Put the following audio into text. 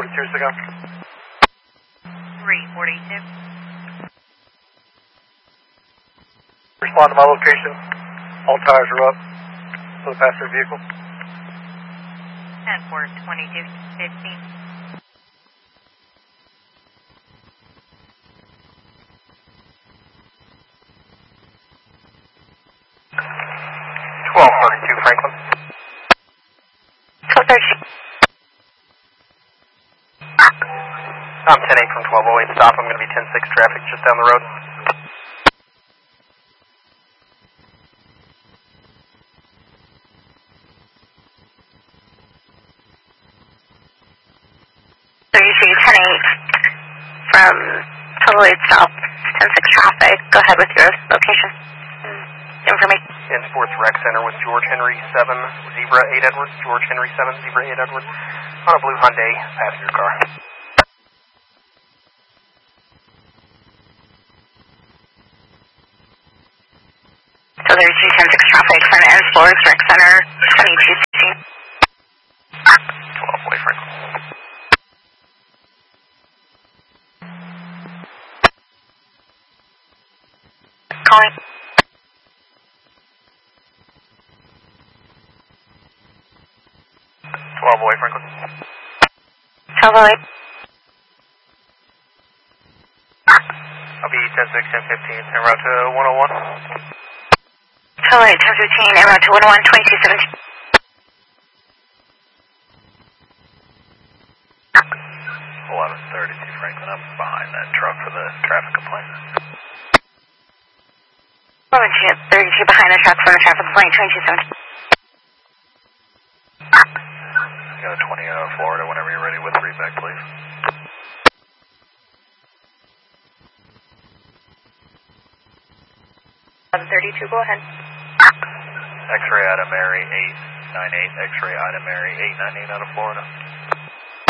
42 is the gun. 342. Respond to my location. All tires are up for the passenger vehicle. 10-4-22-15. Franklin. 1232. I'm 10-8 from 1208. Stop. I'm going to be 10-6 traffic just down the road. From 1208 South, 10-6 traffic. Go ahead with your location information. In Sports Rec Center with George Henry 7 Zebra 8 Edwards. George Henry 7 Zebra 8 Edwards on a blue Hyundai passenger car. So there's 10-6 traffic from the Sports Rec Center, 2216. 12 away, Franklin. Calling. 12 away, Franklin. 1208. I'll be 10-6, 10-15, en route to 101. 1208, 1015, en route to 101, 2217. 1132, Franklin. I'm behind that truck for the traffic complaint. 1132 behind the truck from the traffic complaint, 2217. Got a 20 out of Florida whenever you're ready with readback, please. 1132, go ahead. X-ray out of Mary 898, X-ray out of Mary 898 out of Florida.